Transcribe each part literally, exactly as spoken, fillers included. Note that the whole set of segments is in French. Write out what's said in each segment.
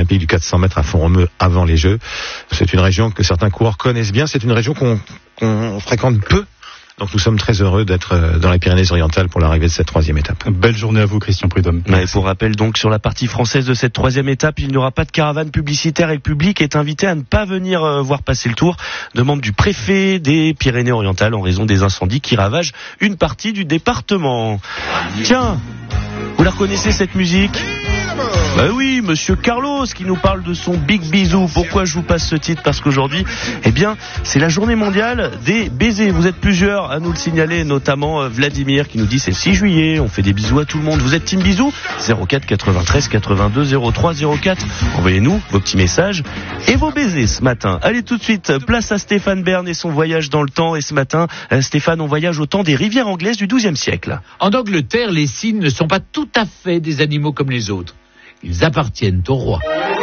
olympique du quatre cents mètres à Font-Romeu avant les Jeux. C'est une région que certains coureurs connaissent bien. C'est une région qu'on, qu'on fréquente peu. Donc nous sommes très heureux d'être dans les Pyrénées-Orientales pour l'arrivée de cette troisième étape. Belle journée à vous, Christian Prudhomme. Ouais, pour rappel, donc, sur la partie française de cette troisième étape, il n'y aura pas de caravane publicitaire et le public est invité à ne pas venir euh, voir passer le tour. Demande du préfet des Pyrénées-Orientales en raison des incendies qui ravagent une partie du département. Tiens, vous la reconnaissez cette musique ? Bah oui, Monsieur Carlos qui nous parle de son Big Bisou. Pourquoi je vous passe ce titre ? Parce qu'aujourd'hui, eh bien, c'est la journée mondiale des baisers. Vous êtes plusieurs à nous le signaler, notamment Vladimir qui nous dit c'est le six juillet, on fait des bisous à tout le monde. Vous êtes team bisous ? zéro quatre quatre-vingt-treize quatre-vingt-deux zéro trois zéro quatre. Envoyez-nous vos petits messages et vos baisers ce matin. Allez tout de suite, place à Stéphane Bern et son voyage dans le temps. Et ce matin, Stéphane, on voyage au temps des rivières anglaises du douzième siècle. En Angleterre, les cygnes ne sont pas tout à fait des animaux comme les autres. Ils appartiennent au roi.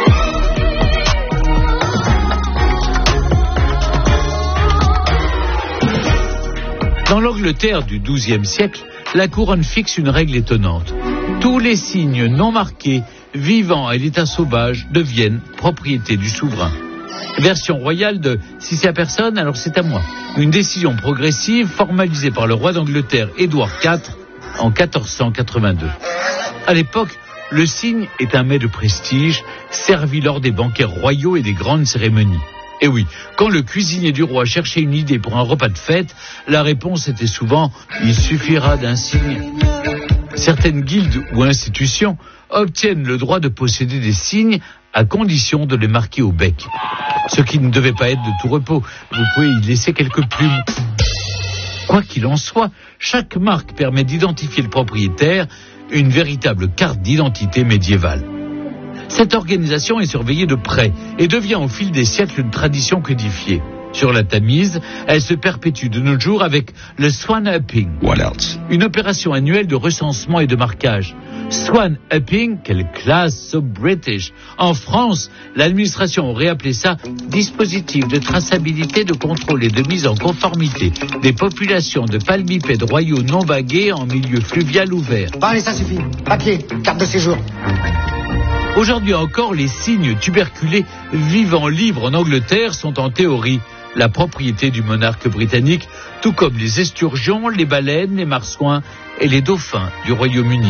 Dans l'Angleterre du douzième siècle, la couronne fixe une règle étonnante. Tous les cygnes non marqués, vivant à l'état sauvage, deviennent propriété du souverain. Version royale de « si c'est à personne, alors c'est à moi ». Une décision progressive formalisée par le roi d'Angleterre Édouard quatre en quatorze cent quatre-vingt-deux. À l'époque, le cygne est un mets de prestige, servi lors des banquets royaux et des grandes cérémonies. Et oui, quand le cuisinier du roi cherchait une idée pour un repas de fête, la réponse était souvent « il suffira d'un cygne ». Certaines guildes ou institutions obtiennent le droit de posséder des cygnes à condition de les marquer au bec. Ce qui ne devait pas être de tout repos, vous pouvez y laisser quelques plumes. Quoi qu'il en soit, chaque marque permet d'identifier le propriétaire, une véritable carte d'identité médiévale. Cette organisation est surveillée de près et devient au fil des siècles une tradition codifiée. Sur la Tamise, elle se perpétue de nos jours avec le Swan Upping, une opération annuelle de recensement et de marquage. Swan Upping, quelle classe so British. En France, l'administration aurait appelé ça dispositif de traçabilité, de contrôle et de mise en conformité des populations de palmipèdes royaux non bagués en milieu fluvial ouvert. Bon allez, ça suffit. Papier, carte de séjour. Aujourd'hui encore, les cygnes tuberculés vivant libres en Angleterre sont en théorie la propriété du monarque britannique, tout comme les esturgeons, les baleines, les marsouins et les dauphins du Royaume-Uni.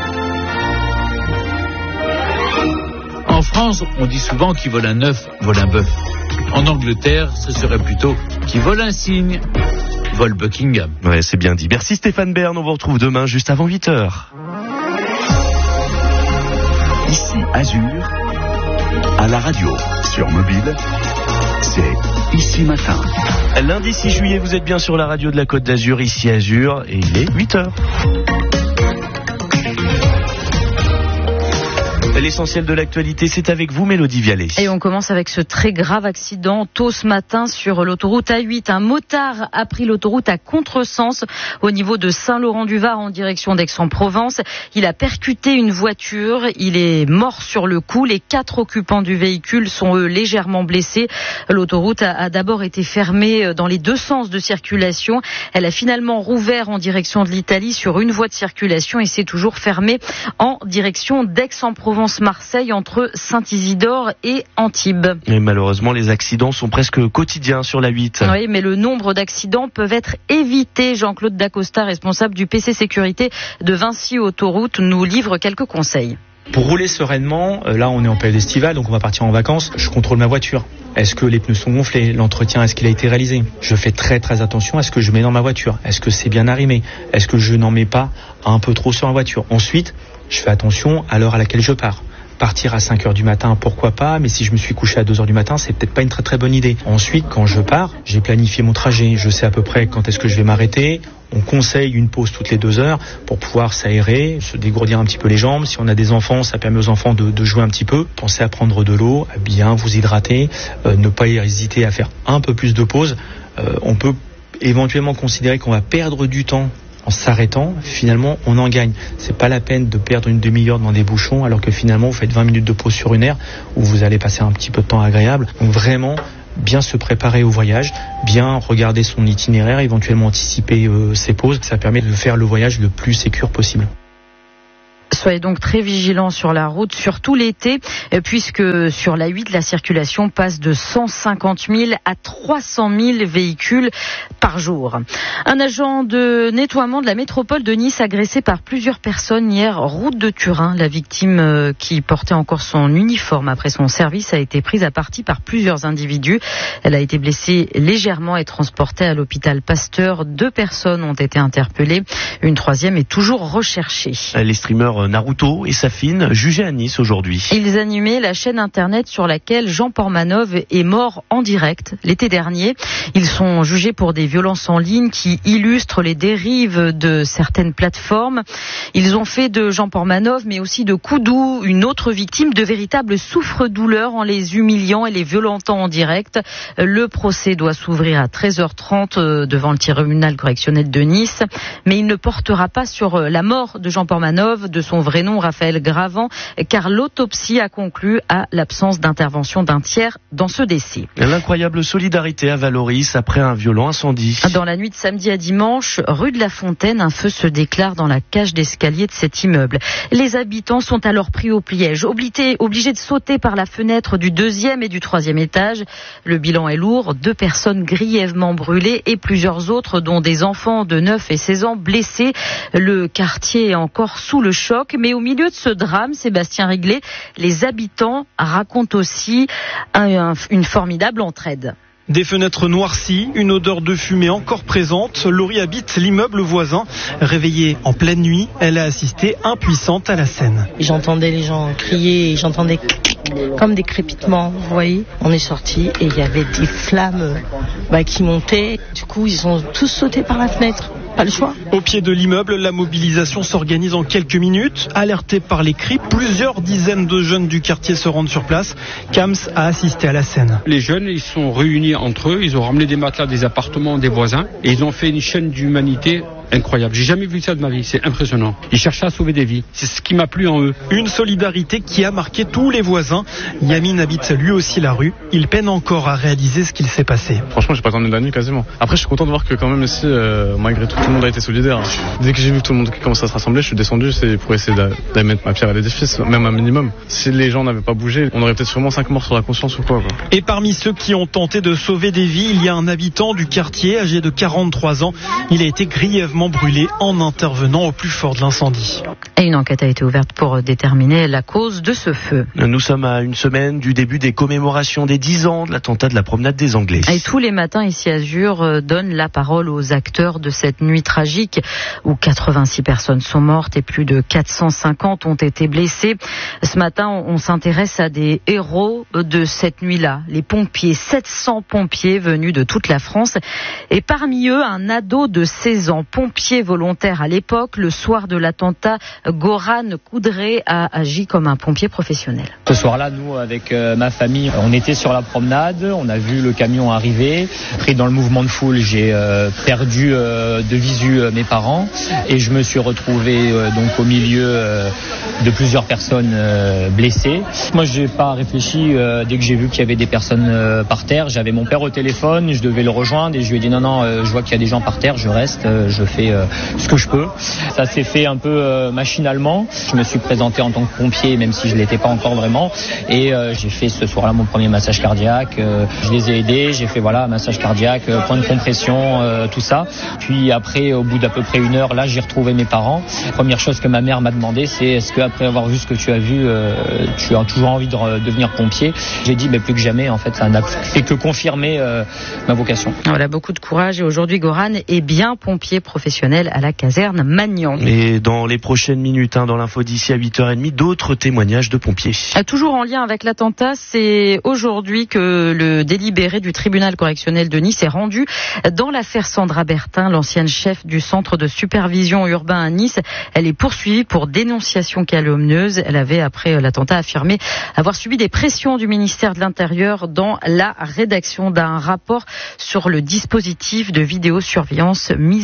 En France, on dit souvent qui vole un œuf, vole un bœuf. En Angleterre, ce serait plutôt qui vole un cygne, vole Buckingham. Ouais, c'est bien dit. Merci Stéphane Bern, on vous retrouve demain juste avant huit heures. Ici Azur, à la radio, sur mobile, c'est Ici Matin. Lundi six juillet, vous êtes bien sur la radio de la Côte d'Azur, ici Azur, et il est huit heures. L'essentiel de l'actualité, c'est avec vous, Mélodie Vialet. Et on commence avec ce très grave accident tôt ce matin sur l'autoroute A huit. Un motard a pris l'autoroute à contresens au niveau de Saint-Laurent-du-Var en direction d'Aix-en-Provence. Il a percuté une voiture. Il est mort sur le coup. Les quatre occupants du véhicule sont eux légèrement blessés. L'autoroute a, a d'abord été fermée dans les deux sens de circulation. Elle a finalement rouvert en direction de l'Italie sur une voie de circulation et s'est toujours fermée en direction d'Aix-en-Provence. Marseille entre Saint-Isidore et Antibes. Et malheureusement, les accidents sont presque quotidiens sur la huit. Oui, mais le nombre d'accidents peuvent être évités. Jean-Claude Dacosta, responsable du P C Sécurité de Vinci Autoroute, nous livre quelques conseils. Pour rouler sereinement, là on est en période estivale, donc on va partir en vacances, je contrôle ma voiture. Est-ce que les pneus sont gonflés? L'entretien, est-ce qu'il a été réalisé? Je fais très très attention à ce que je mets dans ma voiture. Est-ce que c'est bien arrimé? Est-ce que je n'en mets pas un peu trop sur ma voiture? Ensuite, je fais attention à l'heure à laquelle je pars. Partir à cinq heures du matin, pourquoi pas, mais si je me suis couché à deux heures du matin, c'est peut-être pas une très très bonne idée. Ensuite, quand je pars, j'ai planifié mon trajet, je sais à peu près quand est-ce que je vais m'arrêter. On conseille une pause toutes les deux heures pour pouvoir s'aérer, se dégourdir un petit peu les jambes. Si on a des enfants, ça permet aux enfants de, de jouer un petit peu. Pensez à prendre de l'eau, à bien vous hydrater, euh, ne pas hésiter à faire un peu plus de pause. Euh, on peut éventuellement considérer qu'on va perdre du temps en s'arrêtant, finalement on en gagne. C'est pas la peine de perdre une demi-heure dans des bouchons alors que finalement vous faites vingt minutes de pause sur une heure où vous allez passer un petit peu de temps agréable. Donc vraiment bien se préparer au voyage, bien regarder son itinéraire, éventuellement anticiper euh, ses pauses. Ça permet de faire le voyage le plus sécure possible. Soyez donc très vigilants sur la route, surtout l'été, puisque sur la huit, la circulation passe de cent cinquante mille à trois cent mille véhicules par jour. Un agent de nettoiement de la métropole de Nice agressé par plusieurs personnes hier, route de Turin. La victime qui portait encore son uniforme après son service a été prise à partie par plusieurs individus. Elle a été blessée légèrement et transportée à l'hôpital Pasteur. Deux personnes ont été interpellées. Une troisième est toujours recherchée. Les streamers Naruto et Safine jugés à Nice aujourd'hui. Ils animaient la chaîne internet sur laquelle Jean Pormanov est mort en direct l'été dernier. Ils sont jugés pour des violences en ligne qui illustrent les dérives de certaines plateformes. Ils ont fait de Jean Pormanov, mais aussi de Koudou, une autre victime, de véritables souffre-douleurs en les humiliant et les violentant en direct. Le procès doit s'ouvrir à treize heures trente devant le tribunal correctionnel de Nice, mais il ne portera pas sur la mort de Jean Pormanov, de son vrai nom Raphaël Gravant, car l'autopsie a conclu à l'absence d'intervention d'un tiers dans ce décès. L'incroyable solidarité à Valoris après un violent incendie. Dans la nuit de samedi à dimanche, rue de la Fontaine, un feu se déclare dans la cage d'escalier de cet immeuble. Les habitants sont alors pris au piège, obligés, obligés de sauter par la fenêtre du deuxième et du troisième étage. Le bilan est lourd, deux personnes grièvement brûlées et plusieurs autres, dont des enfants de neuf et seize ans blessés. Le quartier est encore sous le choc, mais au milieu de ce drame, Sébastien Riglet, les habitants racontent aussi un, un, une formidable entraide. Des fenêtres noircies, une odeur de fumée encore présente. Laurie habite l'immeuble voisin. Réveillée en pleine nuit, elle a assisté impuissante à la scène. J'entendais les gens crier et j'entendais comme des crépitements, vous voyez. On est sortis et il y avait des flammes bah, qui montaient. Du coup, ils ont tous sauté par la fenêtre. Pas le choix. Au pied de l'immeuble, la mobilisation s'organise en quelques minutes. Alertés par les cris, plusieurs dizaines de jeunes du quartier se rendent sur place. Kams a assisté à la scène. Les jeunes, ils sont réunis entre eux, ils ont ramené des matelas des appartements des voisins et ils ont fait une chaîne d'humanité incroyable. J'ai jamais vu ça de ma vie, c'est impressionnant. Ils cherchaient à sauver des vies. C'est ce qui m'a plu en eux. Une solidarité qui a marqué tous les voisins. Yamin habite lui aussi la rue. Il peine encore à réaliser ce qu'il s'est passé. Franchement, j'ai pas attendu de la nuit quasiment. Après, je suis content de voir que quand même ici, euh, malgré tout, tout le monde a été solidaire. Dès que j'ai vu tout le monde qui commençait à se rassembler, je suis descendu c'est pour essayer de mettre ma pierre à l'édifice, même un minimum. Si les gens n'avaient pas bougé, on aurait peut-être sûrement cinq morts sur la conscience ou quoi, quoi. Et parmi ceux qui ont tenté de sauver des vies, il y a un habitant du quartier âgé de quarante-trois ans. Il a été grièvement brûlé en intervenant au plus fort de l'incendie. Et une enquête a été ouverte pour déterminer la cause de ce feu. Nous sommes à une semaine du début des commémorations des dix ans de l'attentat de la promenade des Anglais. Et tous les matins ici Azur donne la parole aux acteurs de cette nuit tragique où quatre-vingt-six personnes sont mortes et plus de quatre cent cinquante ont été blessées. Ce matin, on s'intéresse à des héros de cette nuit-là, les pompiers, sept cents pompiers venus de toute la France et parmi eux un ado de seize ans, pompier volontaire à l'époque. Le soir de l'attentat, Goran Koudré a agi comme un pompier professionnel. Ce soir-là, nous, avec euh, ma famille, on était sur la promenade, on a vu le camion arriver. Pris dans le mouvement de foule, j'ai euh, perdu euh, de visu euh, mes parents et je me suis retrouvé euh, donc au milieu euh, de plusieurs personnes euh, blessées. Moi, j'ai pas réfléchi euh, dès que j'ai vu qu'il y avait des personnes euh, par terre. J'avais mon père au téléphone, je devais le rejoindre et je lui ai dit non, non, euh, je vois qu'il y a des gens par terre, je reste, euh, je fais euh, ce que je peux. Ça s'est fait un peu euh, machinalement. Je me suis présenté en tant que pompier, même si je l'étais pas encore vraiment. Et euh, j'ai fait ce soir-là mon premier massage cardiaque. Euh, je les ai aidés. J'ai fait voilà massage cardiaque, euh, point de compression, euh, tout ça. Puis après, au bout d'à peu près une heure, là, j'ai retrouvé mes parents. Première chose que ma mère m'a demandé, c'est est-ce que après avoir vu ce que tu as vu, euh, tu as toujours envie de re- devenir pompier? J'ai dit, mais plus que jamais. En fait, ça n'a fait que confirmer euh, ma vocation. Voilà, beaucoup de courage. Et aujourd'hui, Goran est bien pompier professionnel à la caserne Magnan. Et dans les prochaines minutes, hein, dans l'info d'ici à huit heures trente, d'autres témoignages de pompiers. Toujours en lien avec l'attentat, c'est aujourd'hui que le délibéré du tribunal correctionnel de Nice est rendu dans l'affaire Sandra Bertin, l'ancienne chef du centre de supervision urbain à Nice. Elle est poursuivie pour dénonciation calomnieuse. Elle avait, après l'attentat, affirmé avoir subi des pressions du ministère de l'Intérieur dans la rédaction d'un rapport sur le dispositif de vidéosurveillance mis en place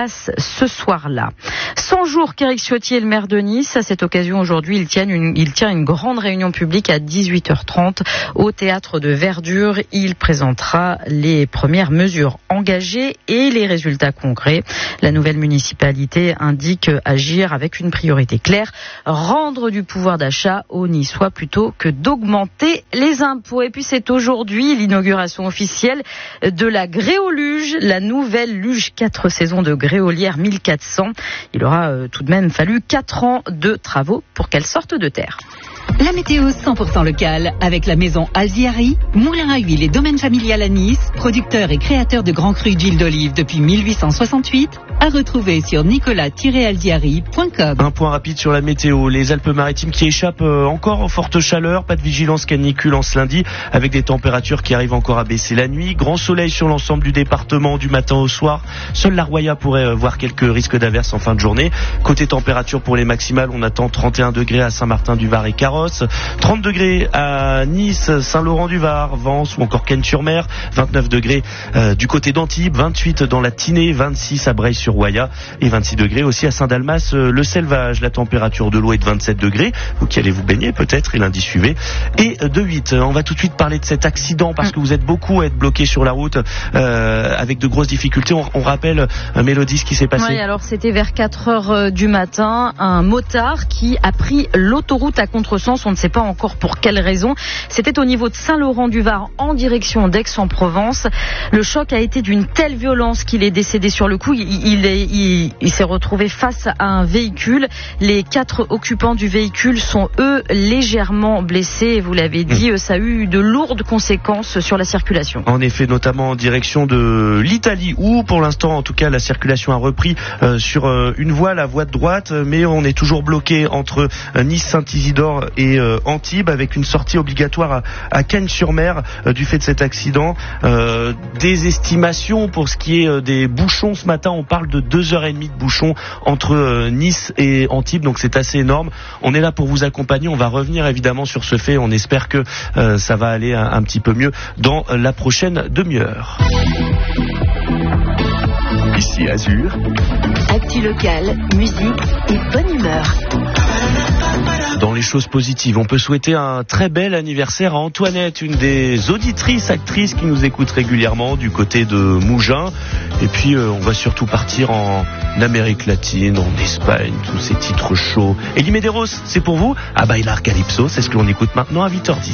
place ce soir-là. cent jours qu'Éric Ciotti est le maire de Nice. À cette occasion, aujourd'hui, il tient une, il tient une grande réunion publique à dix-huit heures trente au théâtre de Verdure. Il présentera les premières mesures engagées et les résultats concrets. La nouvelle municipalité indique agir avec une priorité claire, rendre du pouvoir d'achat aux Niçois plutôt que d'augmenter les impôts. Et puis c'est aujourd'hui l'inauguration officielle de la Gréoluge, la nouvelle luge quatre saisons de Gréolière mille quatre cents. Il aura euh, tout de même fallu quatre ans de travaux pour qu'elle sorte de terre. La météo cent pour cent locale avec la maison Alziari, moulin à huile et domaine familial à Nice, producteur et créateur de grands crus d'huile d'olive depuis mille huit cent soixante-huit, à retrouver sur nicolas tiret alziari point com. Un point rapide sur la météo. Les Alpes-Maritimes qui échappent encore aux fortes chaleurs. Pas de vigilance canicule en ce lundi avec des températures qui arrivent encore à baisser la nuit. Grand soleil sur l'ensemble du département du matin au soir. Seule la Roya pourrait voir quelques risques d'averses en fin de journée. Côté température pour les maximales, on attend trente et un degrés à Saint-Martin-du-Var et Carrosse, trente degrés à Nice, Saint-Laurent-du-Var, Vence ou encore Cannes-sur-Mer, vingt-neuf degrés euh, du côté d'Antibes, vingt-huit dans la Tinée, vingt-six à Breil-sur-Roya et vingt-six degrés aussi à Saint-Dalmas, euh, le Selvage. La température de l'eau est de vingt-sept degrés, vous qui allez vous baigner peut-être et lundi suivez, et de huit. On va tout de suite parler de cet accident parce que vous êtes beaucoup à être bloqués sur la route euh, avec de grosses difficultés. On, on rappelle, euh, Mélodie, ce qui s'est passé. Oui, alors c'était vers quatre heures du matin, un motard qui a pris l'autoroute à contresens. On ne sait pas encore pour quelle raison. C'était au niveau de Saint-Laurent-du-Var en direction d'Aix-en-Provence. Le choc a été d'une telle violence qu'il est décédé sur le coup. Il, il, est, il, il s'est retrouvé face à un véhicule. Les quatre occupants du véhicule sont eux légèrement blessés. Vous l'avez dit, mmh. ça a eu de lourdes conséquences sur la circulation. En effet, notamment en direction de l'Italie où pour l'instant en tout cas la circulation a repris euh, sur euh, une voie, la voie de droite, mais on est toujours bloqué entre euh, Nice-Saint-Isidore et euh, Antibes avec une sortie obligatoire à, à Cannes-sur-Mer euh, du fait de cet accident. Euh, des estimations pour ce qui est euh, des bouchons ce matin, on parle de deux heures et demie de bouchons entre euh, Nice et Antibes, donc c'est assez énorme. On est là pour vous accompagner, on va revenir évidemment sur ce fait, on espère que euh, ça va aller un, un petit peu mieux dans la prochaine demi-heure. Ici Azur. Actu locale, musique et bonne humeur. Dans les choses positives, on peut souhaiter un très bel anniversaire à Antoinette, une des auditrices, actrices qui nous écoute régulièrement du côté de Mougins. Et puis euh, on va surtout partir en Amérique latine, en Espagne, tous ces titres chauds. Elie Medeiros, c'est pour vous. Ah Bailar Calypso, c'est ce que l'on écoute maintenant à huit heures dix.